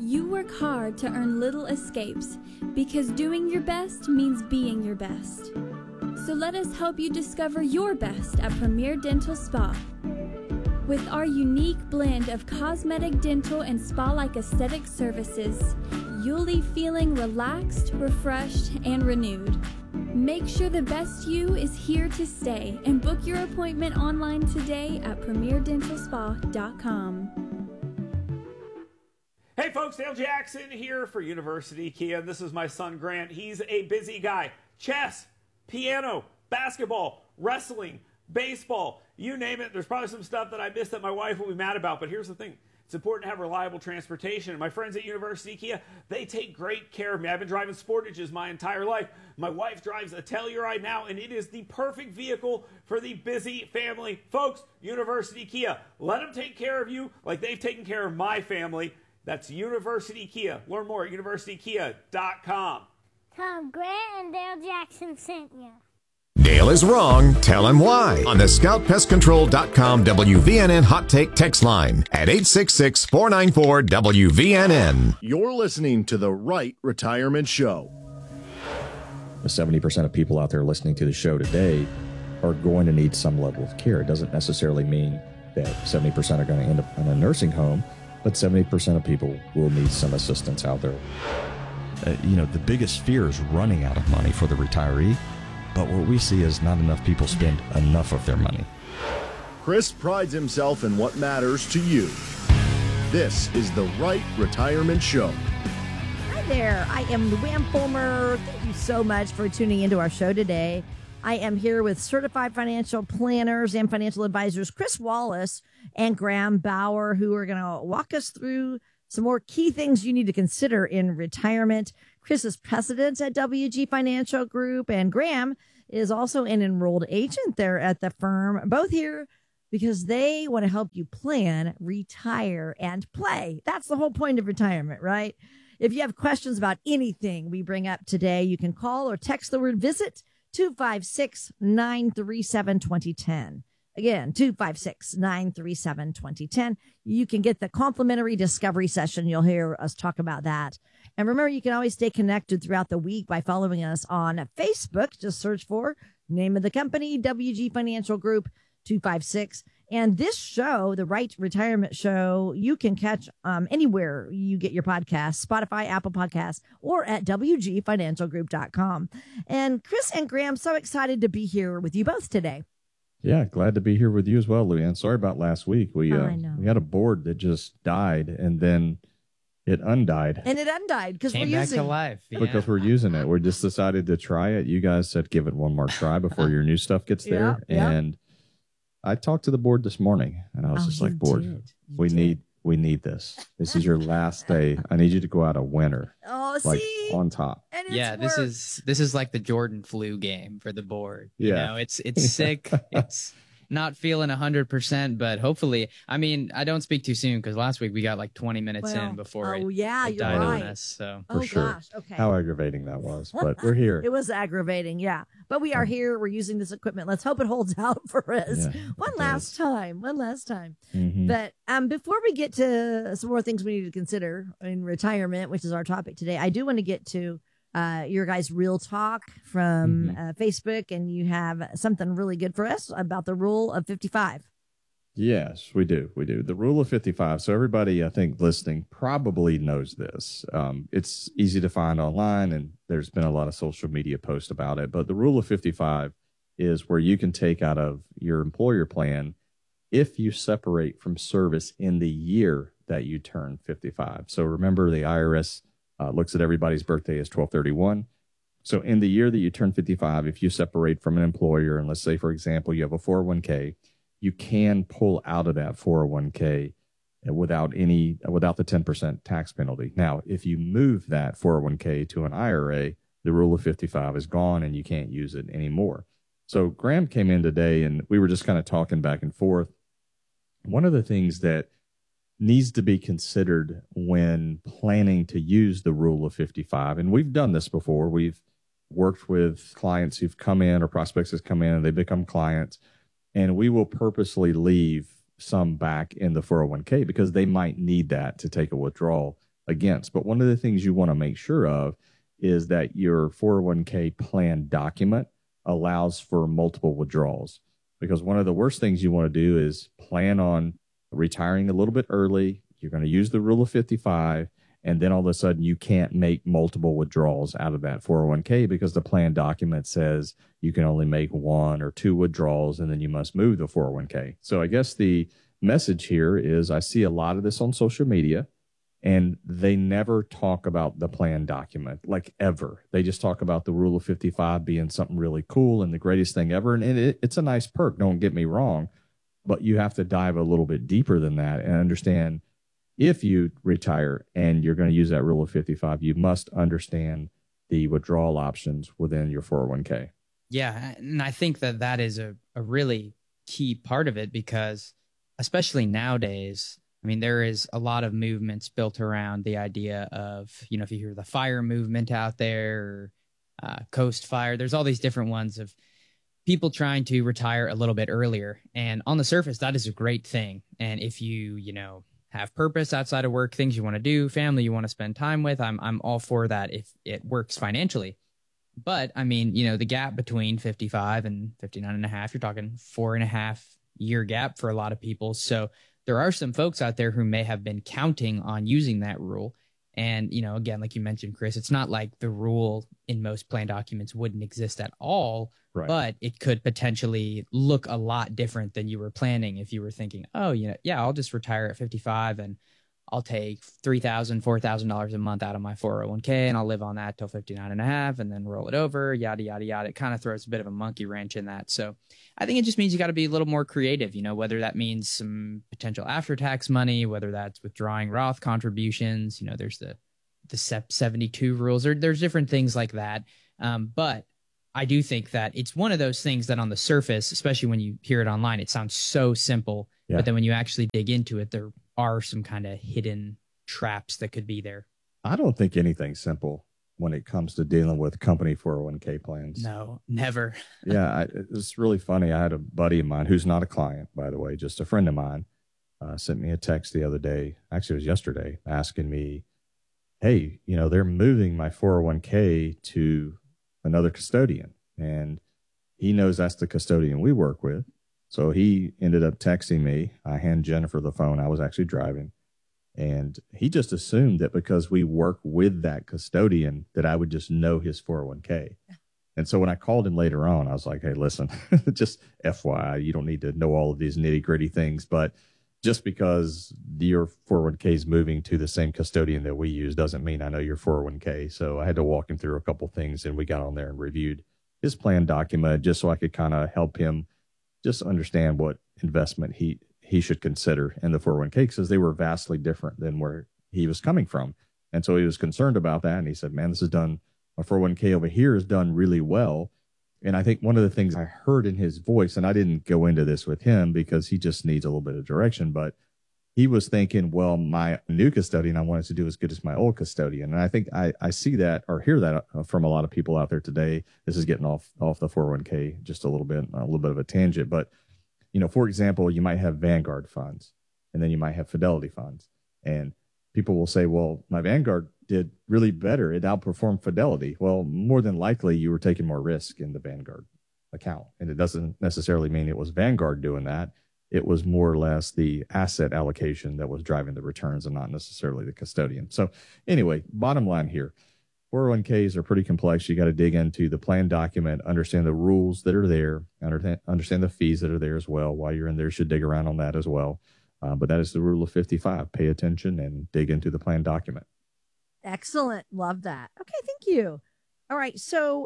You work hard to earn little escapes because doing your best means being your best. So let us help you discover your best at Premier Dental Spa. With our unique blend of cosmetic, dental, and spa-like aesthetic services, you'll leave feeling relaxed, refreshed, and renewed. Make sure the best you is here to stay and book your appointment online today at premierdentalspa.com. Hey folks, Dale Jackson here for University Kia. This is my son Grant. He's a busy guy. Chess, piano, basketball, wrestling, baseball, you name it. There's probably some stuff that I missed that my wife will be mad about, but here's the thing. It's important to have reliable transportation. And my friends at University Kia, they take great care of me. I've been driving Sportages my entire life. My wife drives a Telluride now, and it is the perfect vehicle for the busy family. Folks, University Kia, let them take care of you like they've taken care of my family. That's University Kia. Learn more at universitykia.com. Tom Grant and Dale Jackson sent you. Dale is wrong. Tell him why. On the ScoutPestControl.com WVNN Hot Take text line at 866-494-WVNN. You're listening to The Right Retirement Show. 70% of people out there listening to the show today are going to need some level of care. It doesn't necessarily mean that 70% are going to end up in a nursing home, but 70% of people will need some assistance out there. The biggest fear is running out of money for the retiree. But what we see is not enough people spend enough of their money. Chris prides himself in what matters to you. This is The Right Retirement Show. Hi there. I am Luann Fulmer. Thank you so much for tuning into our show today. I am here with certified financial planners and financial advisors Chris Wallace and Graham Bauer, who are going to walk us through some more key things you need to consider in retirement. Chris is president at WG Financial Group, and Graham is also an enrolled agent there at the firm. Both here because they want to help you plan, retire, and play. That's the whole point of retirement, right? If you have questions about anything we bring up today, you can call or text the word VISIT 256-937-2010. Again, 256-937-2010. You can get the complimentary discovery session. You'll hear us talk about that. And remember, you can always stay connected throughout the week by following us on Facebook. Just search for name of the company, WG Financial Group 256. And this show, The Right Retirement Show, you can catch anywhere you get your podcasts, Spotify, Apple Podcasts, or at WGFinancialGroup.com. And Chris and Graham, so excited to be here with you both today. Yeah, glad to be here with you as well, Luann. Sorry about last week. We had a board that just died, and then it undied. And it undied because we're back using to life. Yeah. Because we're using it. We just decided to try it. You guys said give it one more try before your new stuff gets there. Yeah. And I talked to the board this morning, and I was just like, board, we need this. This is your last day. I need you to go out a winner. Oh, like, see? on top. And Yeah, this is like the Jordan flu game for the board. Yeah. You know, it's sick. It's not feeling 100%, but hopefully, I mean, I don't speak too soon because last week we got like 20 minutes in before it you're died right. on us. So For sure. Gosh, okay. How aggravating that was, but we're here. It was aggravating, yeah. But we are here. We're using this equipment. Let's hope it holds out for us. Yeah, One last time. Mm-hmm. But before we get to some more things we need to consider in retirement, which is our topic today, I do want to get to your guys' real talk from Facebook, and you have something really good for us about the rule of 55. Yes, we do. The rule of 55. So everybody, I think, listening probably knows this. It's easy to find online, and there's been a lot of social media posts about it. But the rule of 55 is where you can take out of your employer plan if you separate from service in the year that you turn 55. So remember, the IRS looks at everybody's birthday as 12/31. So in the year that you turn 55, if you separate from an employer, and let's say, for example, you have a 401k, you can pull out of that 401k without the 10% tax penalty. Now, if you move that 401k to an IRA, the rule of 55 is gone and you can't use it anymore. So Graham came in today and we were just kind of talking back and forth. One of the things that needs to be considered when planning to use the rule of 55, and we've done this before. We've worked with clients who've come in or prospects have come in and they become clients, and we will purposely leave some back in the 401k because they might need that to take a withdrawal against. But one of the things you want to make sure of is that your 401k plan document allows for multiple withdrawals. Because one of the worst things you want to do is plan on retiring a little bit early. You're going to use the rule of 55, and then all of a sudden you can't make multiple withdrawals out of that 401k because the plan document says you can only make 1 or 2 withdrawals, and then you must move the 401k. So I guess the message here is I see a lot of this on social media, and they never talk about the plan document, like ever. They just talk about the rule of 55 being something really cool and the greatest thing ever. And it's a nice perk, don't get me wrong, but you have to dive a little bit deeper than that and understand if you retire and you're going to use that rule of 55, you must understand the withdrawal options within your 401k. Yeah, and I think that is a really key part of it because especially nowadays, I mean, there is a lot of movements built around the idea of, if you hear the FIRE movement out there, or Coast Fire, there's all these different ones of people trying to retire a little bit earlier. And on the surface, that is a great thing. And if you have purpose outside of work, things you want to do, family you want to spend time with, I'm all for that if it works financially. But I mean, the gap between 55 and 59 and a half, you're talking 4.5 year gap for a lot of people. So there are some folks out there who may have been counting on using that rule. And, again, like you mentioned, Chris, it's not like the rule in most plan documents wouldn't exist at all, right, but it could potentially look a lot different than you were planning if you were thinking, oh, I'll just retire at 55 and I'll take $3,000, $4,000 a month out of my 401k and I'll live on that till 59 and a half and then roll it over, yada, yada, yada. It kind of throws a bit of a monkey wrench in that. So I think it just means you got to be a little more creative, whether that means some potential after-tax money, whether that's withdrawing Roth contributions, there's the SEP 72 rules, or there's different things like that. But I do think that it's one of those things that on the surface, especially when you hear it online, it sounds so simple, but then when you actually dig into it, there are some kind of hidden traps that could be there. I don't think anything's simple when it comes to dealing with company 401k plans. No, never. Yeah, it's really funny. I had a buddy of mine who's not a client, by the way, just a friend of mine, sent me a text the other day. Actually, it was yesterday, asking me, hey, they're moving my 401k to another custodian. And he knows that's the custodian we work with. So he ended up texting me. I hand Jennifer the phone. I was actually driving. And he just assumed that because we work with that custodian that I would just know his 401k. And so when I called him later on, I was like, hey, listen, just FYI, you don't need to know all of these nitty gritty things. But just because your 401k is moving to the same custodian that we use doesn't mean I know your 401k. So I had to walk him through a couple things, and we got on there and reviewed his plan document just so I could kind of help him just understand what investment he should consider in the 401k, because they were vastly different than where he was coming from. And so he was concerned about that. And he said, man, this is done. My 401k over here is done really well. And I think one of the things I heard in his voice, and I didn't go into this with him because he just needs a little bit of direction, but he was thinking, well, my new custodian I wanted to do as good as my old custodian. And I think I see that or hear that from a lot of people out there today. This is getting off the 401k just a little bit of a tangent. But, for example, you might have Vanguard funds, and then you might have Fidelity funds. And people will say, well, my Vanguard did really better. It outperformed Fidelity. Well, more than likely you were taking more risk in the Vanguard account. And it doesn't necessarily mean it was Vanguard doing that. It was more or less the asset allocation that was driving the returns and not necessarily the custodian. So anyway, bottom line here, 401ks are pretty complex. You got to dig into the plan document, understand the rules that are there, understand the fees that are there as well. While you're in there, you should dig around on that as well. But that is the rule of 55. Pay attention and dig into the plan document. Excellent. Love that. Okay, thank you. All right. So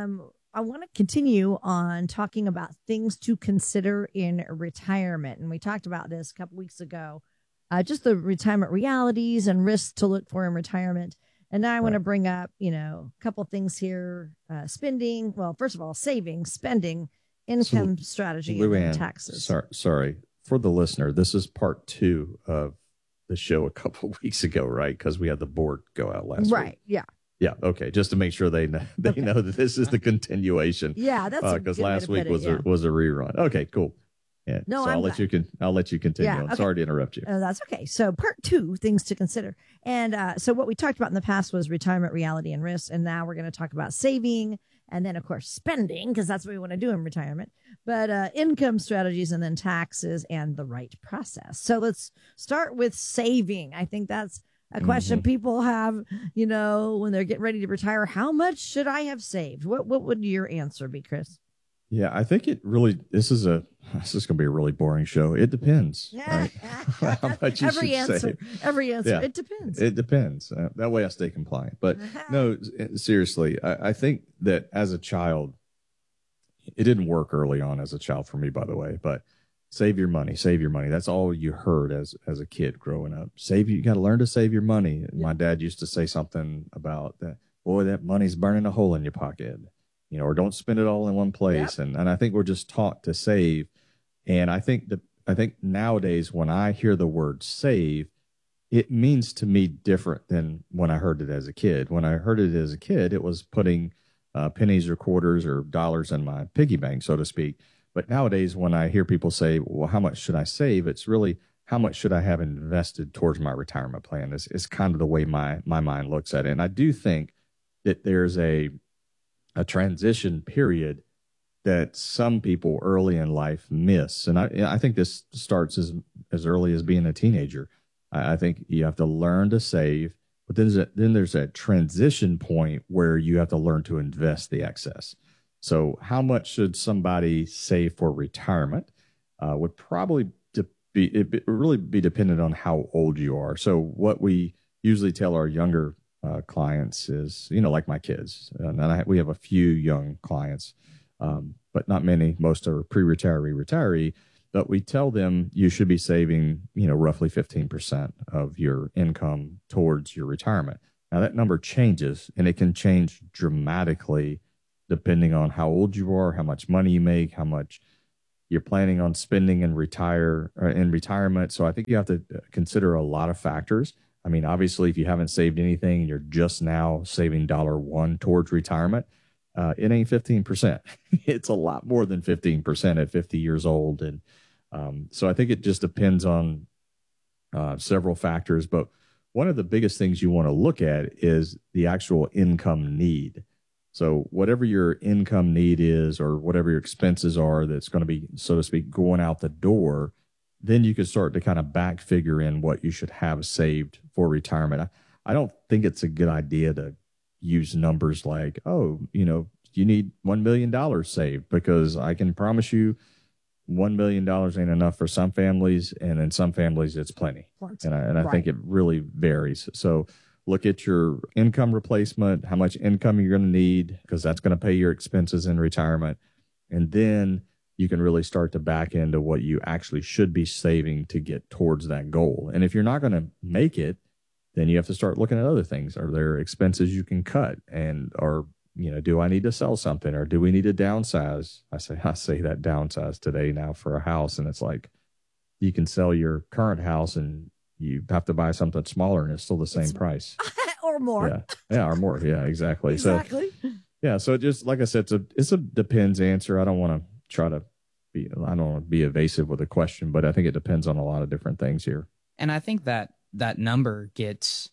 I want to continue on talking about things to consider in retirement. And we talked about this a couple weeks ago, just the retirement realities and risks to look for in retirement. And now I want to bring up, a couple of things here. Spending. Well, first of all, saving, spending, income strategy, and taxes. Sorry. For the listener, this is part 2 of the show a couple of weeks ago, right? Because we had the board go out last week. Right. Yeah. Yeah. Okay. Just to make sure they know that this is the continuation. Yeah. That's because last week was a rerun. Okay. Cool. Yeah. No, so I'm I'll let you continue. Yeah, I'm okay. sorry to interrupt you. That's okay. So part 2, things to consider. And so what we talked about in the past was retirement reality and risk. And now we're going to talk about saving and then, of course, spending, because that's what we want to do in retirement. But income strategies and then taxes and the right process. So let's start with saving. I think that's a question people have, when they're getting ready to retire. How much should I have saved? What would your answer be, Chris? Yeah, I think this is going to be a really boring show. It depends. Right? How much you Every should answer. save. Every answer. Yeah. It depends. It depends. That way I stay compliant. But no, seriously, I think that as a child, it didn't work early on as a child for me, by the way, but save your money, save your money. That's all you heard as a kid growing up. You got to learn to save your money. Yeah. My dad used to say something about that. Boy, that money's burning a hole in your pocket. Or don't spend it all in one place. Yep. And I think we're just taught to save. And I think nowadays when I hear the word save, it means to me different than when I heard it as a kid. When I heard it as a kid, it was putting pennies or quarters or dollars in my piggy bank, so to speak. But nowadays, when I hear people say, well, how much should I save? It's really, how much should I have invested towards my retirement plan? Is kind of the way my mind looks at it. And I do think that there's a transition period that some people early in life miss. And I think this starts as early as being a teenager. I think you have to learn to save, but then there's a transition point where you have to learn to invest the excess. So how much should somebody save for retirement would probably really be dependent on how old you are. So what we usually tell our younger clients is, like my kids, and we have a few young clients, but not many. Most are retiree. But we tell them you should be saving, roughly 15% of your income towards your retirement. Now that number changes, and it can change dramatically depending on how old you are, how much money you make, how much you're planning on spending in retirement. So I think you have to consider a lot of factors. I mean, obviously, if you haven't saved anything and you're just now saving $1 towards retirement, it ain't 15%. It's a lot more than 15% at 50 years old. And so I think it just depends on several factors. But one of the biggest things you want to look at is the actual income need. So whatever your income need is, or whatever your expenses are that's going to be, so to speak, going out the door, then you can start to kind of back figure in what you should have saved for retirement. I don't think it's a good idea to use numbers like, you need $1 million saved, because I can promise you $1 million ain't enough for some families, and in some families it's plenty. And I think it really varies. So look at your income replacement, how much income you're going to need, because that's going to pay your expenses in retirement. And then you can really start to back into what you actually should be saving to get towards that goal. And if you're not going to make it, then you have to start looking at other things. Are there expenses you can cut? And do I need to sell something, or do we need to downsize? I say that downsize today now for a house, and it's like you can sell your current house and you have to buy something smaller and it's still the same price. Or more. Yeah, or more. Yeah, exactly. Exactly. So it just, like I said, it's a depends answer. I don't want to be evasive with a question, but I think it depends on a lot of different things here. And I think that number gets,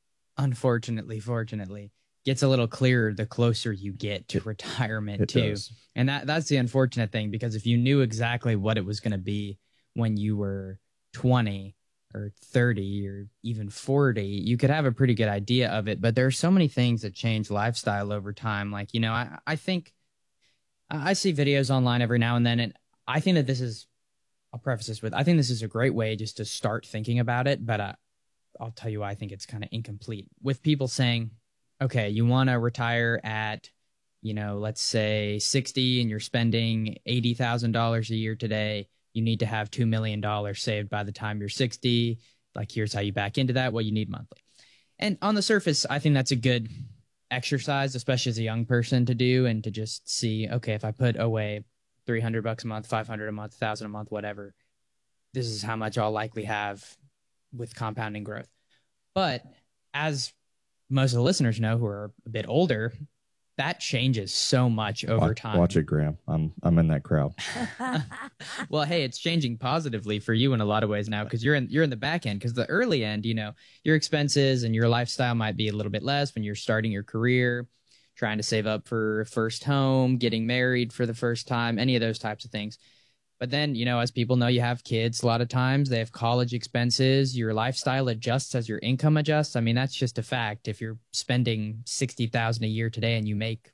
fortunately, gets a little clearer the closer you get to retirement too. Does. And that's the unfortunate thing, because if you knew exactly what it was going to be when you were 20 or 30 or even 40, you could have a pretty good idea of it. But there are so many things that change lifestyle over time. Like, I think I see videos online every now and then, and I think that I'll preface this with, I think this is a great way just to start thinking about it. But I'll tell you why I think it's kind of incomplete, with people saying, okay, you want to retire at, let's say 60, and you're spending $80,000 a year today. You need to have $2 million saved by the time you're 60. Like, here's how you back into that, what you need monthly. And on the surface, I think that's a good exercise, especially as a young person, to do, and to just see, okay, if I put away $300 a month, $500 a month, $1,000 a month, whatever, this is how much I'll likely have with compounding growth. But as most of the listeners know who are a bit older, that changes so much over time. Watch it, Graham. I'm in that crowd. Well, hey, it's changing positively for you in a lot of ways now because you're in the back end. Because the early end, your expenses and your lifestyle might be a little bit less when you're starting your career, trying to save up for first home, getting married for the first time, any of those types of things. But then, as people know, you have kids. A lot of times they have college expenses. Your lifestyle adjusts as your income adjusts. I mean, that's just a fact. If you're spending $60,000 a year today and you make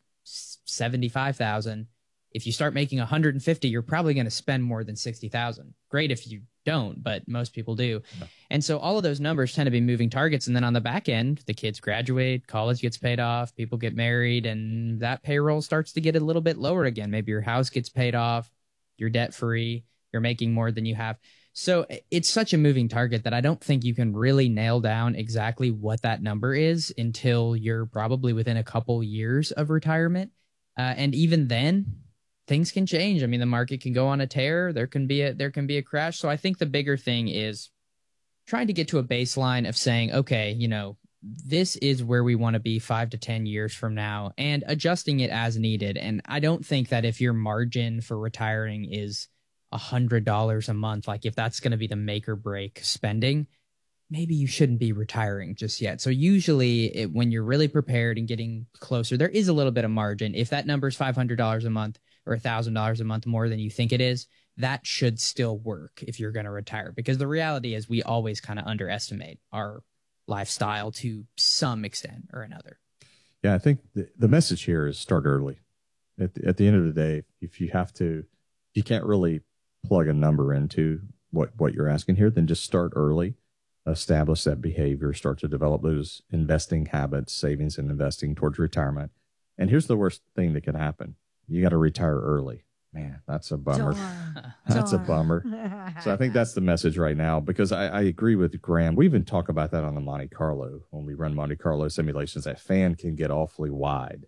$75,000, if you start making $150,000, you're probably going to spend more than $60,000. Great if you don't, but most people do. Yeah. And so all of those numbers tend to be moving targets. And then on the back end, the kids graduate, college gets paid off, people get married, and that payroll starts to get a little bit lower again. Maybe your house gets paid off. You're debt free, you're making more than you have. So it's such a moving target that I don't think you can really nail down exactly what that number is until you're probably within a couple years of retirement. And even then, things can change. I mean, the market can go on a tear. There can be a crash. So I think the bigger thing is trying to get to a baseline of saying, okay, this is where we want to be 5 to 10 years from now, and adjusting it as needed. And I don't think that if your margin for retiring is $100 a month, like if that's going to be the make or break spending, maybe you shouldn't be retiring just yet. So usually when you're really prepared and getting closer, there is a little bit of margin. If that number is $500 a month or $1,000 a month more than you think it is, that should still work if you're going to retire. Because the reality is we always kind of underestimate our lifestyle to some extent or another. Yeah, I think the message here is start early. At the end of the day, if you can't really plug a number into what you're asking here, then just start early, establish that behavior, start to develop those investing habits, savings and investing towards retirement. And here's the worst thing that can happen. You got to retire early. Man, that's a bummer. That's a bummer. So I think that's the message right now, because I agree with Graham. We even talk about that on the Monte Carlo. When we run Monte Carlo simulations, that fan can get awfully wide.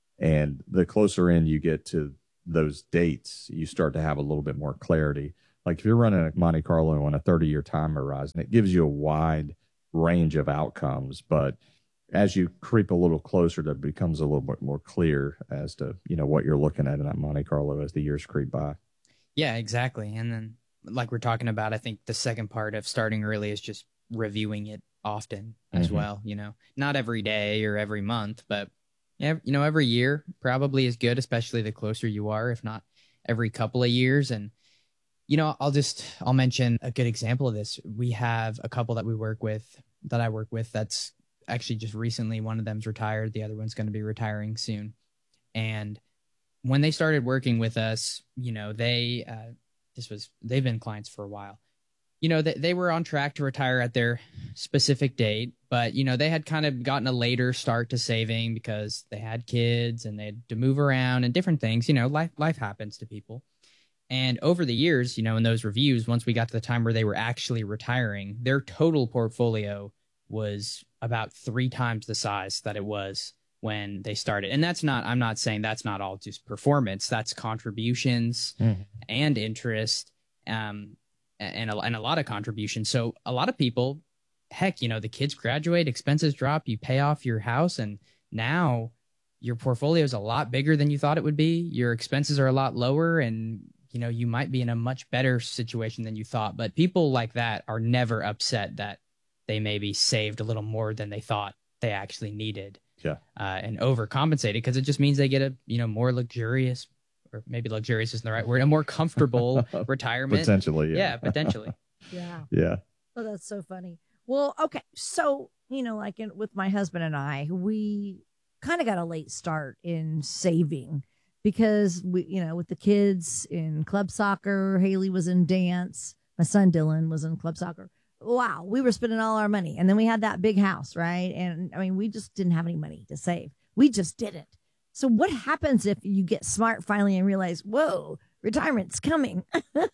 And the closer in you get to those dates, you start to have a little bit more clarity. Like if you're running a Monte Carlo on a 30-year time horizon, it gives you a wide range of outcomes. But as you creep a little closer, that becomes a little bit more clear as to, what you're looking at in that Monte Carlo as the years creep by. Yeah, exactly. And then like we're talking about, I think the second part of starting early is just reviewing it often as well. Not every day or every month, but every year probably is good, especially the closer you are, if not every couple of years. And, I'll mention a good example of this. We have a couple that I work with that's actually just recently, one of them's retired. The other one's going to be retiring soon. And when they started working with us, they've been clients for a while. They were on track to retire at their specific date, but, they had kind of gotten a later start to saving because they had kids and they had to move around and different things. Life happens to people. And over the years, in those reviews, once we got to the time where they were actually retiring, their total portfolio was about 3 times the size that it was when they started. And I'm not saying that's not all just performance, that's contributions and interest, and a lot of contributions. So a lot of people, heck, the kids graduate, expenses drop, you pay off your house, and now your portfolio is a lot bigger than you thought it would be. Your expenses are a lot lower, and you might be in a much better situation than you thought. But people like that are never upset that they maybe saved a little more than they thought they actually needed. Yeah. And overcompensated, because it just means they get a more luxurious, or maybe luxurious isn't the right word, a more comfortable retirement. Potentially. Yeah, potentially. Yeah. Yeah. Oh, that's so funny. Well, okay. So, with my husband and I, we kind of got a late start in saving because we, with the kids in club soccer, Haley was in dance. My son Dylan was in club soccer. Wow, we were spending all our money. And then we had that big house, right? And we just didn't have any money to save. We just didn't. So what happens if you get smart finally and realize, whoa, retirement's coming?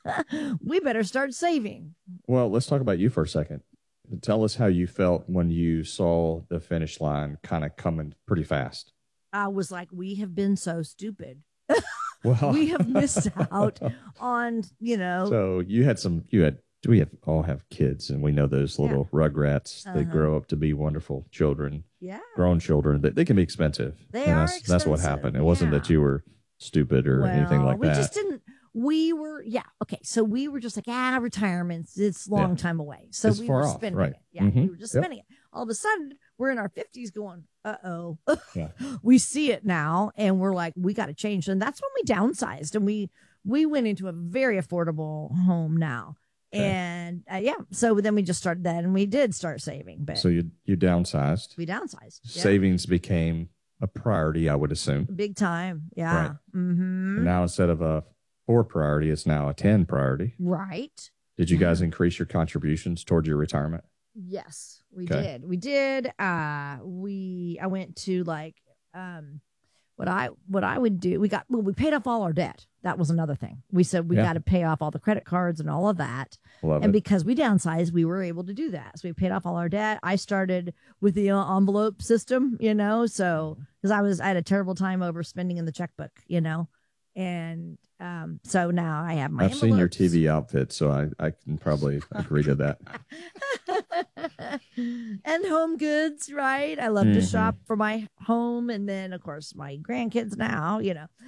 We better start saving. Well, let's talk about you for a second. Tell us how you felt when you saw the finish line kind of coming pretty fast. I was like, we have been so stupid. Well, we have missed out on, So you had we all have kids, and we know those little rugrats. They grow up to be wonderful children, grown children. They can be expensive. They are expensive. That's what happened. It wasn't that you were stupid or anything like that. We just didn't. We were, okay. So we were just like, retirement, it's a long time away. So we were spending it. Yeah, we were just spending it. All of a sudden, we're in our 50s going, uh-oh. We see it now, and we're like, we got to change. And that's when we downsized, and we went into a very affordable home now. Okay. And so then we just started that, and we did start saving. But so you downsized. We downsized. Savings became a priority, I would assume. Big time. Yeah. Right. And now instead of a 4 priority, it's now a 10 priority. Right. Did you guys increase your contributions towards your retirement? Yes, we did. We did. I went to like what I would do. We paid off all our debt. That was another thing. We said we got to pay off all the credit cards and all of that. Because we downsized, we were able to do that. So we paid off all our debt. I started with the envelope system, so because I had a terrible time overspending in the checkbook, and so now I have my I've seen your TV outfit, so I can probably agree to that. And home goods, right? I love to shop for my home, and then of course my grandkids now,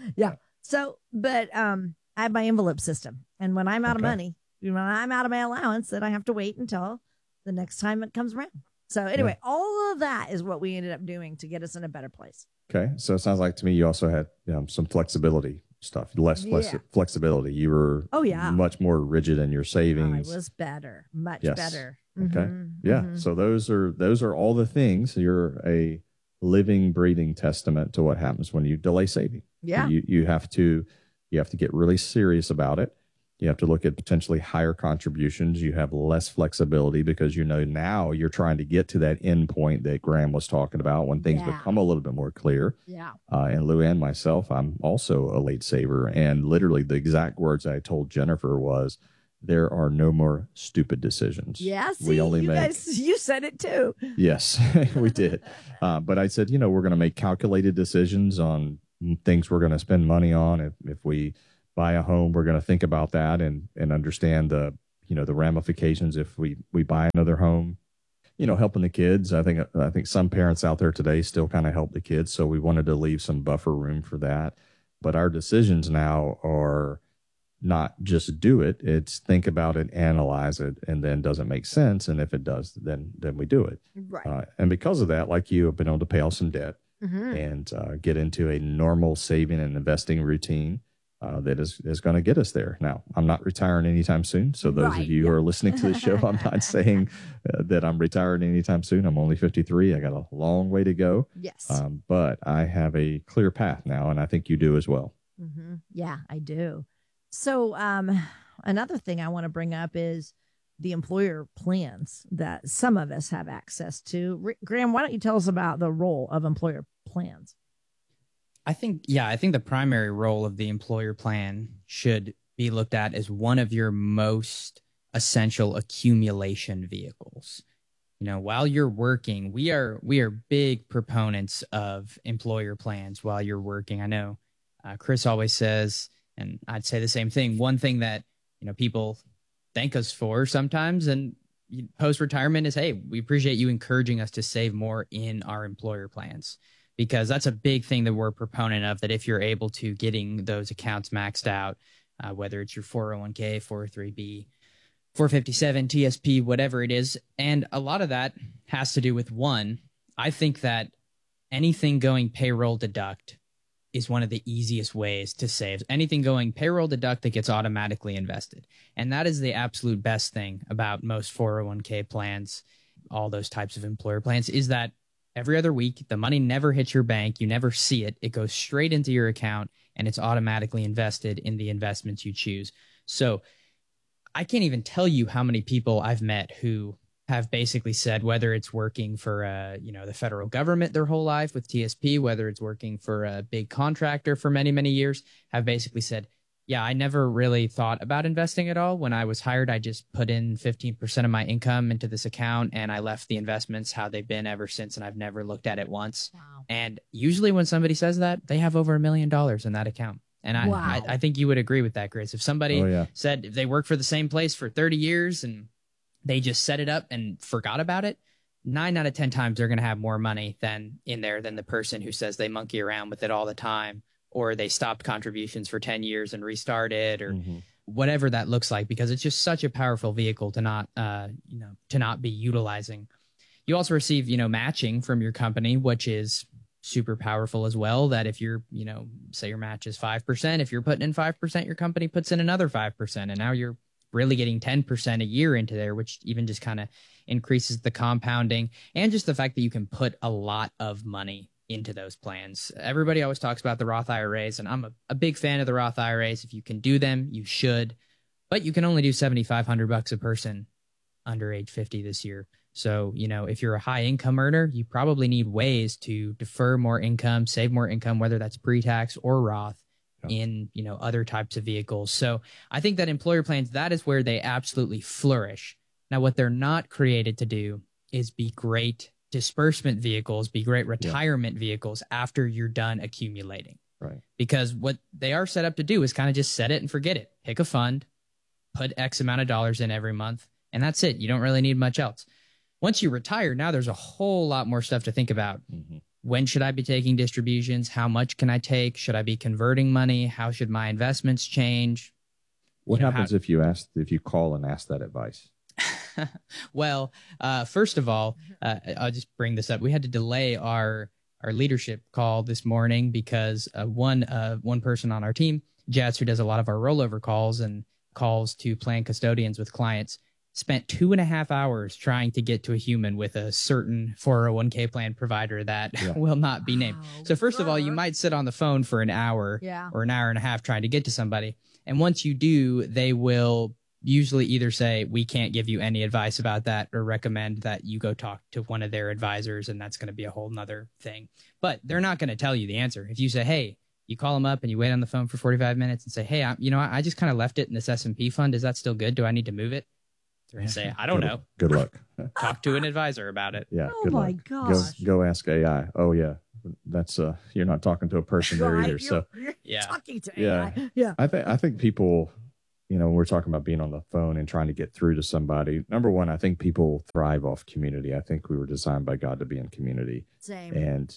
So, but I have my envelope system, and when I'm out of money, when I'm out of my allowance, then I have to wait until the next time it comes around. So anyway, all of that is what we ended up doing to get us in a better place. Okay, so it sounds like to me you also had some flexibility stuff, less flexibility. You were much more rigid in your savings. I was better, much better. Okay, So those are all the things. You're a living, breathing testament to what happens when you delay saving. Yeah, you have to get really serious about it. You have to look at potentially higher contributions. You have less flexibility because now you're trying to get to that end point that Graham was talking about when things become a little bit more clear. Yeah. And Lou Ann, myself, I'm also a late saver. And literally the exact words I told Jennifer was, there are no more stupid decisions. Yeah, see, you said it too. Yes, we did. But I said, we're going to make calculated decisions on things we're going to spend money on. If we buy a home, we're going to think about that and understand the ramifications if we buy another home. Helping the kids. I think some parents out there today still kind of help the kids, so we wanted to leave some buffer room for that. But our decisions now are not just do it; it's think about it, analyze it, and then does it make sense? And if it does, then we do it. Right. And because of that, like you, have been able to pay off some debt and get into a normal saving and investing routine. That is going to get us there. Now, I'm not retiring anytime soon. So those of you who are listening to the show, I'm not saying that I'm retiring anytime soon. I'm only 53. I got a long way to go. Yes. But I have a clear path now, and I think you do as well. Yeah, I do. So another thing I want to bring up is the employer plans that some of us have access to. Graham, why don't you tell us about the role of employer plans? I think the primary role of the employer plan should be looked at as one of your most essential accumulation vehicles. While you're working, we are big proponents of employer plans while you're working. I know Chris always says, and I'd say the same thing. One thing that, people thank us for sometimes and post-retirement is, hey, we appreciate you encouraging us to save more in our employer plans. Because that's a big thing that we're a proponent of, that if you're able to getting those accounts maxed out, whether it's your 401k, 403b, 457, TSP, whatever it is. And a lot of that has to do with, one, I think that anything going payroll deduct is one of the easiest ways to save. Anything going payroll deduct that gets automatically invested. And that is the absolute best thing about most 401k plans, all those types of employer plans, is that every other week, the money never hits your bank. You never see it. It goes straight into your account, and it's automatically invested in the investments you choose. So I can't even tell you how many people I've met who have basically said, whether it's working for the federal government their whole life with TSP, whether it's working for a big contractor for many, many years, have basically said, yeah, I never really thought about investing at all. When I was hired, I just put in 15% of my income into this account, and I left the investments how they've been ever since, and I've never looked at it once. Wow. And usually when somebody says that, they have over $1 million in that account. And I think you would agree with that, Chris. If somebody said if they work for the same place for 30 years and they just set it up and forgot about it, 9 out of 10 times they're going to have more money than the person who says they monkey around with it all the time, or they stopped contributions for 10 years and restarted, or whatever that looks like, because it's just such a powerful vehicle to not be utilizing. You also receive, matching from your company, which is super powerful as well. That if you're, say your match is 5%, if you're putting in 5%, your company puts in another 5%, and now you're really getting 10% a year into there, which even just kind of increases the compounding, and just the fact that you can put a lot of money into those plans. Everybody always talks about the Roth IRAs, and I'm a big fan of the Roth IRAs. If you can do them, you should, but you can only do $7,500 a person under age 50 this year. So, if you're a high income earner, you probably need ways to defer more income, save more income, whether that's pre-tax or Roth in, other types of vehicles. So I think that employer plans, that is where they absolutely flourish. Now, what they're not created to do is be great disbursement vehicles, be great retirement vehicles after you're done accumulating. Right. Because what they are set up to do is kind of just set it and forget it. Pick a fund, put X amount of dollars in every month, and that's it. You don't really need much else. Once you retire, now there's a whole lot more stuff to think about. When should I be taking distributions? How much can I take? Should I be converting money? How should my investments change? What happens if you call and ask that advice? Well, first of all, I'll just bring this up. We had to delay our leadership call this morning because one person on our team, Jets, who does a lot of our rollover calls and calls to plan custodians with clients, spent 2.5 hours trying to get to a human with a certain 401k plan provider that will not be named. So first of all, you might sit on the phone for an hour or an hour and a half trying to get to somebody. And once you do, they will usually either say, we can't give you any advice about that, or recommend that you go talk to one of their advisors. And that's going to be a whole nother thing. But they're not going to tell you the answer. If you say, hey, you call them up and you wait on the phone for 45 minutes and say, hey, I just kind of left it in this S&P fund. Is that still good? Do I need to move it? They're going to say, I don't know. Good luck. Talk to an advisor about it. Yeah. Oh my gosh. Go ask AI. Oh yeah. That's you're not talking to a person there either. You're talking to AI. Yeah. I think people, when we're talking about being on the phone and trying to get through to somebody, number one, I think people thrive off community. I think we were designed by God to be in community. Same. And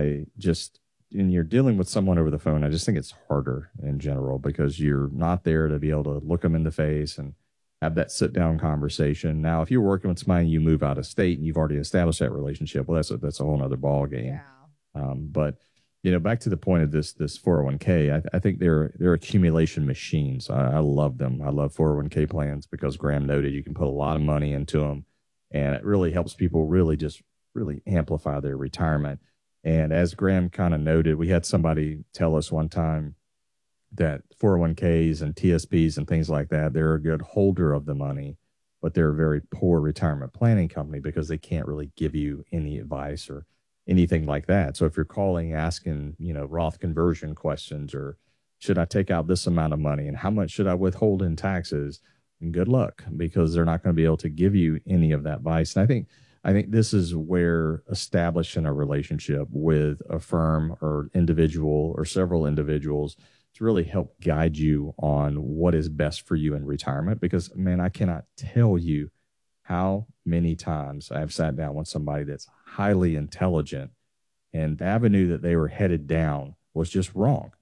when you're dealing with someone over the phone, I just think it's harder in general because you're not there to be able to look them in the face and have that sit down conversation. Now, if you're working with somebody and you move out of state and you've already established that relationship, well, that's a whole nother ball game. Yeah. But back to the point of this 401k, I think they're accumulation machines. I love them. I love 401k plans because Graham noted you can put a lot of money into them, and it really helps people really amplify their retirement. And as Graham kind of noted, we had somebody tell us one time that 401ks and TSPs and things like that, they're a good holder of the money, but they're a very poor retirement planning company because they can't really give you any advice or anything like that. So if you're calling, asking, Roth conversion questions, or should I take out this amount of money and how much should I withhold in taxes, and good luck, because they're not going to be able to give you any of that advice. And I think this is where establishing a relationship with a firm or individual or several individuals to really help guide you on what is best for you in retirement. Because, man, I cannot tell you how many times I've sat down with somebody that's highly intelligent and the avenue that they were headed down was just wrong.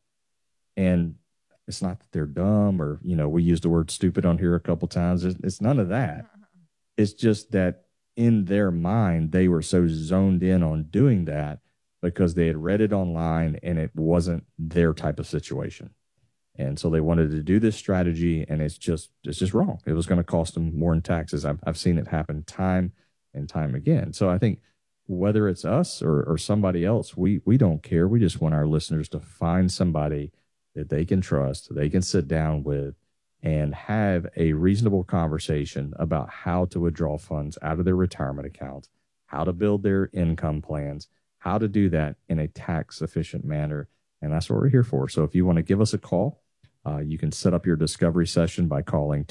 And it's not that they're dumb or, we used the word stupid on here a couple times. It's none of that. It's just that in their mind, they were so zoned in on doing that because they had read it online and it wasn't their type of situation. And so they wanted to do this strategy, and it's just wrong. It was going to cost them more in taxes. I've seen it happen time and time again. So I think whether it's us or somebody else, we don't care. We just want our listeners to find somebody that they can trust, they can sit down with, and have a reasonable conversation about how to withdraw funds out of their retirement accounts, how to build their income plans, how to do that in a tax efficient manner. And that's what we're here for. So if you want to give us a call, you can set up your discovery session by calling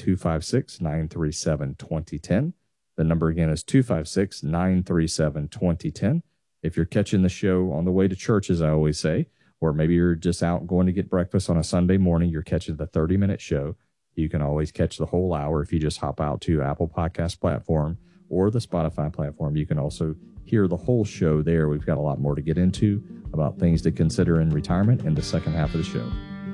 256-937-2010. The number again is 256-937-2010. If you're catching the show on the way to church, as I always say, or maybe you're just out going to get breakfast on a Sunday morning, you're catching the 30-minute show. You can always catch the whole hour if you just hop out to Apple Podcast platform or the Spotify platform. You can also hear the whole show there. We've got a lot more to get into about things to consider in retirement in the second half of the show.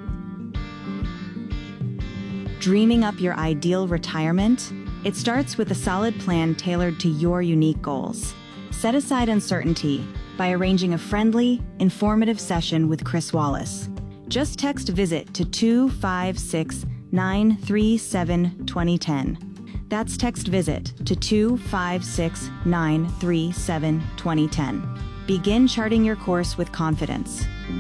Dreaming up your ideal retirement? It starts with a solid plan tailored to your unique goals. Set aside uncertainty by arranging a friendly, informative session with Chris Wallace. Just text VISIT to 256-937-2010. That's text VISIT to 256-937-2010. Begin charting your course with confidence.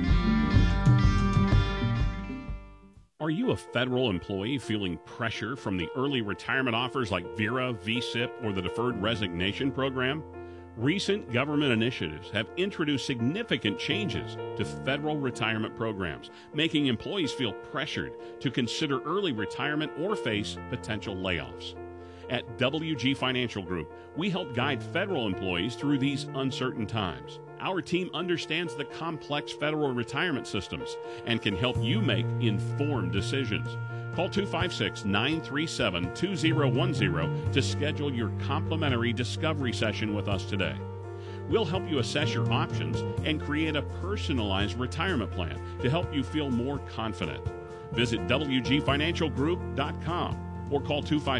Are you a federal employee feeling pressure from the early retirement offers like VERA, VSIP, or the Deferred Resignation Program? Recent government initiatives have introduced significant changes to federal retirement programs, making employees feel pressured to consider early retirement or face potential layoffs. At WG Financial Group, we help guide federal employees through these uncertain times. Our team understands the complex federal retirement systems and can help you make informed decisions. Call 256-937-2010 to schedule your complimentary discovery session with us today. We'll help you assess your options and create a personalized retirement plan to help you feel more confident. Visit WGFinancialGroup.com or call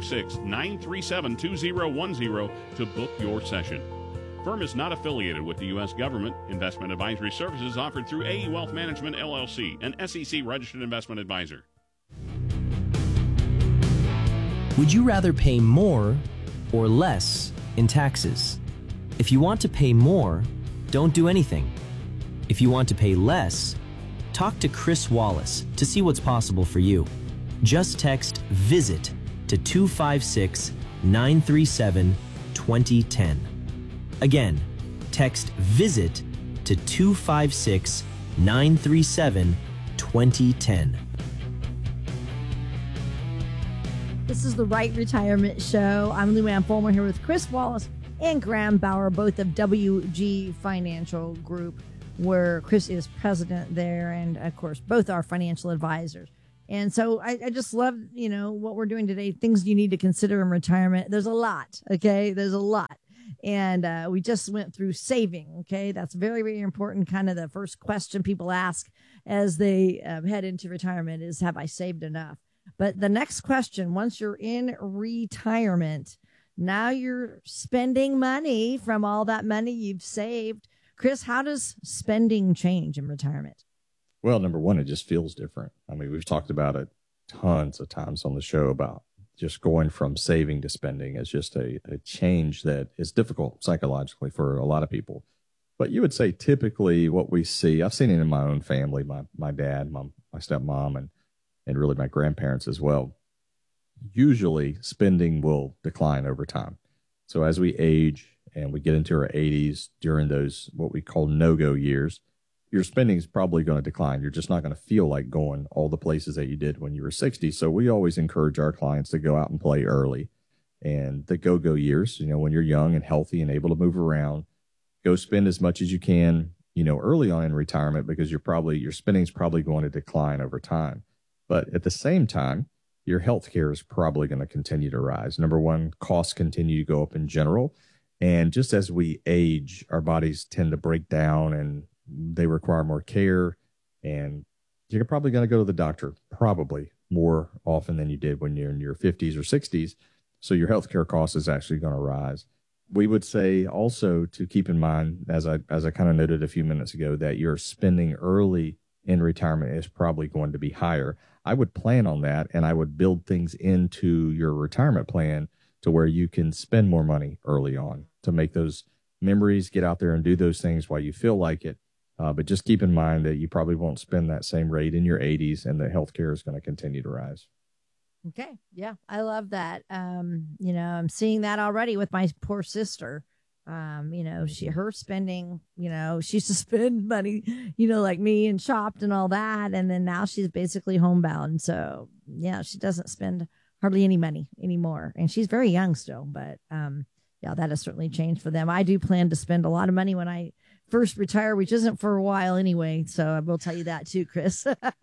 256-937-2010 to book your session. Firm is not affiliated with the U.S. government. Investment advisory services offered through AE Wealth Management, LLC, an SEC-registered investment advisor. Would you rather pay more or less in taxes? If you want to pay more, don't do anything. If you want to pay less, talk to Chris Wallace to see what's possible for you. Just text VISIT to 256-937-2010. Again, text VISIT to 256-937-2010. This is the Right Retirement Show. I'm Lou Ann Fulmer here with Chris Wallace and Graham Bauer, both of WG Financial Group, where Chris is president there, and of course, both are financial advisors. And so I just love, what we're doing today, things you need to consider in retirement. There's a lot, okay? There's a lot. And we just went through saving, okay? That's very, very important. Kind of the first question people ask as they head into retirement is, have I saved enough? But the next question, once you're in retirement, now you're spending money from all that money you've saved. Chris, how does spending change in retirement? Well, number one, it just feels different. I mean, we've talked about it tons of times on the show about just going from saving to spending is just a change that is difficult psychologically for a lot of people. But you would say typically what we see, I've seen it in my own family, my dad, my stepmom, and really my grandparents as well. Usually spending will decline over time. So as we age and we get into our 80s during those what we call no-go years, your spending is probably going to decline. You're just not going to feel like going all the places that you did when you were 60. So we always encourage our clients to go out and play early. And the go-go years, when you're young and healthy and able to move around, go spend as much as you can, early on in retirement, because your spending is probably going to decline over time. But at the same time, your health care is probably going to continue to rise. Number one, costs continue to go up in general. And just as we age, our bodies tend to break down and they require more care. And you're probably going to go to the doctor probably more often than you did when you're in your 50s or 60s. So your healthcare cost is actually going to rise. We would say also to keep in mind, as I kind of noted a few minutes ago, that your spending early in retirement is probably going to be higher. I would plan on that, and I would build things into your retirement plan to where you can spend more money early on to make those memories, get out there and do those things while you feel like it. But just keep in mind that you probably won't spend that same rate in your 80s, and the healthcare is going to continue to rise. Okay. Yeah, I love that. I'm seeing that already with my poor sister. Her spending, she used to spend money, like me, and shopped and all that. And then now she's basically homebound. So yeah, she doesn't spend hardly any money anymore. And she's very young still, but, that has certainly changed for them. I do plan to spend a lot of money when I first retire, which isn't for a while anyway. So I will tell you that too, Chris.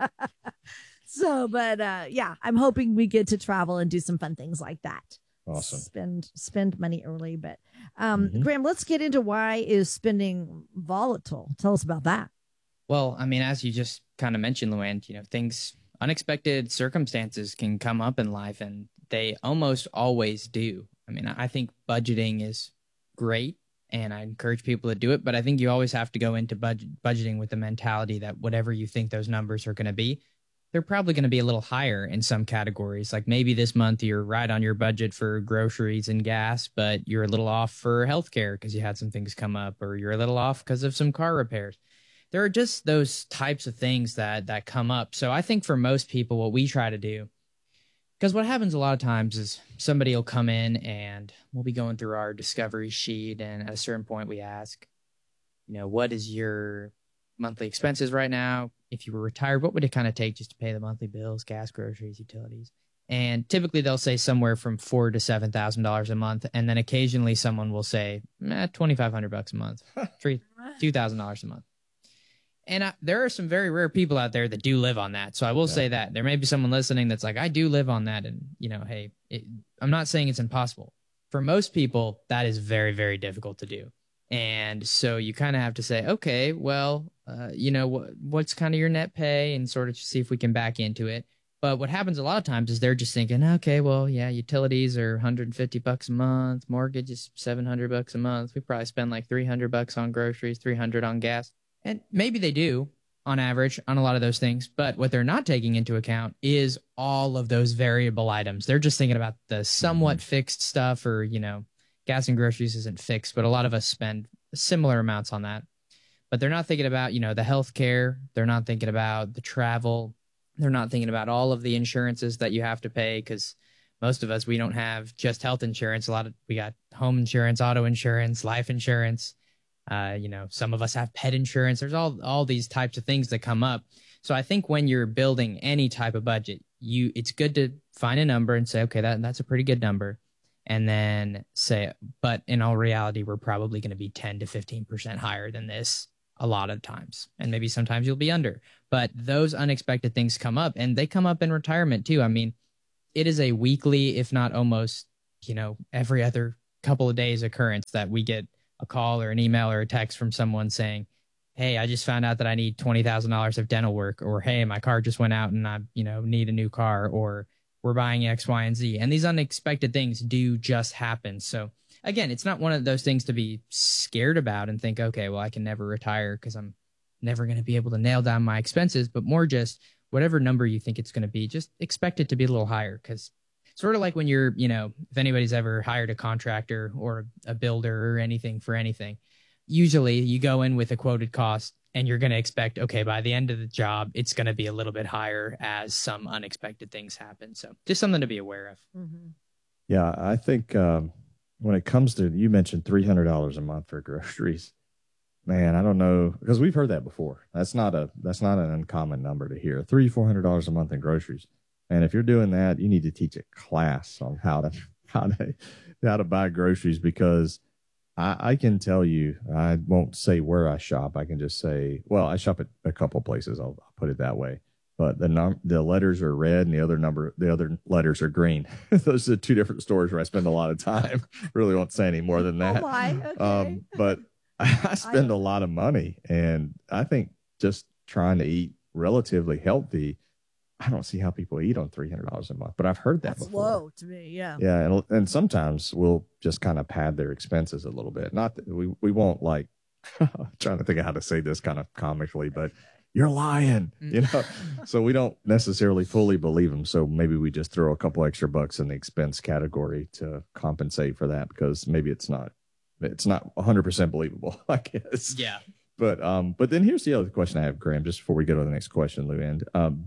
So, but yeah, I'm hoping we get to travel and do some fun things like that. Awesome. Spend money early. But Graham, let's get into why is spending volatile. Tell us about that. Well, I mean, as you just kind of mentioned, Luann, unexpected circumstances can come up in life, and they almost always do. I mean, I think budgeting is great, and I encourage people to do it, but I think you always have to go into budgeting with the mentality that whatever you think those numbers are going to be, they're probably going to be a little higher in some categories. Like maybe this month you're right on your budget for groceries and gas, but you're a little off for healthcare because you had some things come up, or you're a little off because of some car repairs. There are just those types of things that come up. So I think for most people, what we try to do, because what happens a lot of times is somebody will come in and we'll be going through our discovery sheet, and at a certain point we ask, what is your monthly expenses right now? If you were retired, what would it kind of take just to pay the monthly bills, gas, groceries, utilities? And typically they'll say somewhere from $4,000 to $7,000 a month. And then occasionally someone will say, $2,500 a month, $2,000 a month. And there are some very rare people out there that do live on that. So I will say that there may be someone listening that's like, I do live on that. And, hey, I'm not saying it's impossible. For most people, that is very, very difficult to do. And so you kind of have to say, okay, well, what's kind of your net pay, and sort of see if we can back into it. But what happens a lot of times is they're just thinking, okay, well, yeah, utilities are $150 a month. Mortgage is $700 a month. We probably spend like $300 on groceries, $300 on gas. And maybe they do on average on a lot of those things. But what they're not taking into account is all of those variable items. They're just thinking about the somewhat fixed stuff, or, gas and groceries isn't fixed, but a lot of us spend similar amounts on that. But they're not thinking about, the health care. They're not thinking about the travel. They're not thinking about all of the insurances that you have to pay, because most of us, we don't have just health insurance. We got home insurance, auto insurance, life insurance. Some of us have pet insurance. There's all these types of things that come up. So I think when you're building any type of budget, it's good to find a number and say, okay, that's a pretty good number. And then say, but in all reality, we're probably going to be 10 to 15% higher than this a lot of times. And maybe sometimes you'll be under. But those unexpected things come up, and they come up in retirement too. I mean, it is a weekly, if not almost, every other couple of days occurrence that we get a call or an email or a text from someone saying, hey, I just found out that I need $20,000 of dental work, or hey, my car just went out and I, need a new car, or we're buying X, Y, and Z. And these unexpected things do just happen. So again, it's not one of those things to be scared about and think, okay, well, I can never retire because I'm never going to be able to nail down my expenses, but more just whatever number you think it's going to be, just expect it to be a little higher. Because sort of like when you're, if anybody's ever hired a contractor or a builder or anything for anything, usually you go in with a quoted cost and you're going to expect, okay, by the end of the job, it's going to be a little bit higher as some unexpected things happen. So just something to be aware of. Mm-hmm. Yeah, I think when it comes to, you mentioned $300 a month for groceries. Man, I don't know, because we've heard that before. That's not an uncommon number to hear. $300-400 a month in groceries. And if you're doing that, you need to teach a class on how to buy groceries, because I can tell you, I won't say where I shop. I can just say, well, I shop at a couple places. I'll put it that way. But the letters are red and the other letters are green. Those are two different stores where I spend a lot of time. Really won't say any more than that. Oh my, okay. But I spend a lot of money, and I think just trying to eat relatively healthy, I don't see how people eat on $300 a month, but I've heard that That's before. low to me, yeah. Yeah, and sometimes we'll just kind of pad their expenses a little bit. Not that we won't, like, trying to think of how to say this kind of comically, but you're lying, So we don't necessarily fully believe them. So maybe we just throw a couple extra bucks in the expense category to compensate for that, because maybe it's not 100% believable, I guess. Yeah. But then here's the other question I have, Graham, just before we go to the next question, Luann.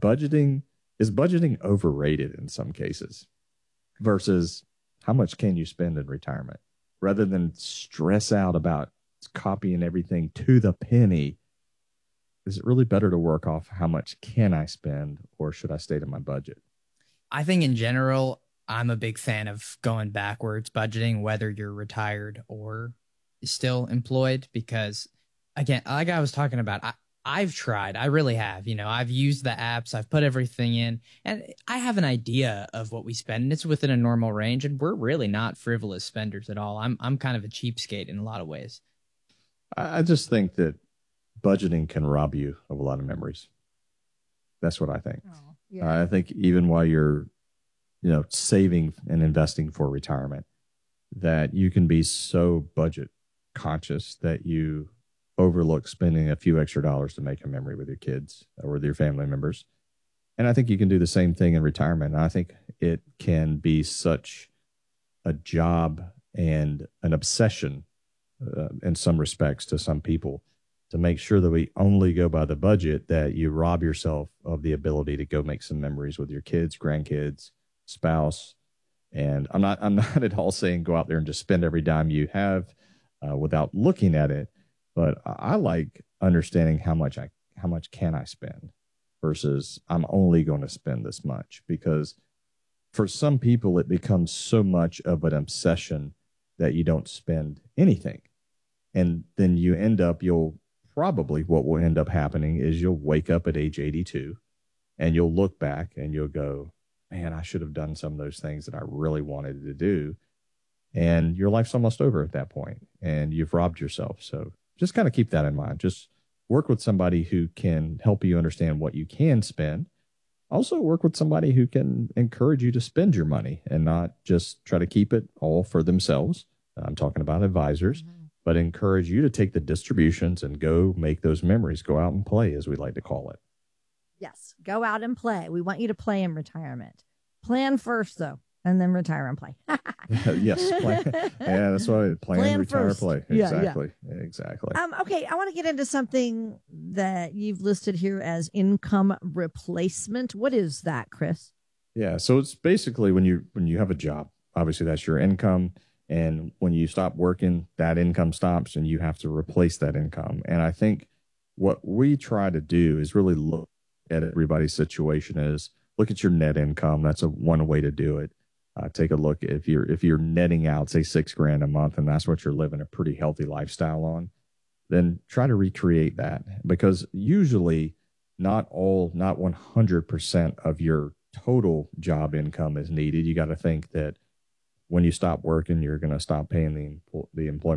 Is budgeting overrated in some cases versus how much can you spend in retirement, rather than stress out about copying everything to the penny? Is it really better to work off how much can I spend, or should I stay to my budget? I think in general, I'm a big fan of going backwards budgeting, whether you're retired or still employed, because again, like I was talking about, I've tried. I really have. I've used the apps. I've put everything in, and I have an idea of what we spend, and it's within a normal range. And we're really not frivolous spenders at all. I'm kind of a cheapskate in a lot of ways. I just think that budgeting can rob you of a lot of memories. That's what I think. Oh, yeah. I think even while you're, saving and investing for retirement, that you can be so budget conscious that you overlook spending a few extra dollars to make a memory with your kids or with your family members. And I think you can do the same thing in retirement. And I think it can be such a job and an obsession in some respects to some people to make sure that we only go by the budget, that you rob yourself of the ability to go make some memories with your kids, grandkids, spouse. And I'm not at all saying go out there and just spend every dime you have without looking at it. But I like understanding how much can I spend versus I'm only going to spend this much, because for some people it becomes so much of an obsession that you don't spend anything. And then what will end up happening is you'll wake up at age 82 and you'll look back and you'll go, man, I should have done some of those things that I really wanted to do. And your life's almost over at that point and you've robbed yourself. So just kind of keep that in mind. Just work with somebody who can help you understand what you can spend. Also work with somebody who can encourage you to spend your money and not just try to keep it all for themselves. I'm talking about advisors, but encourage you to take the distributions and go make those memories, go out and play, as we like to call it. Yes. Go out and play. We want you to play in retirement. Plan first, though, and then retire and play. Yes. Plan. Yeah, that's why plan, retire, first. play. Yeah, exactly. Yeah. Exactly. Okay. I want to get into something that you've listed here as income replacement. What is that, Chris? Yeah. So it's basically when you have a job, obviously that's your income. And when you stop working, that income stops and you have to replace that income. And I think what we try to do is really look at everybody's situation is look at your net income. That's one way to do it. Take a look if you're netting out, say $6,000 a month, and that's what you're living a pretty healthy lifestyle on, then try to recreate that, because usually not 100% of your total job income is needed. You got to think that when you stop working, you're going to stop paying the employment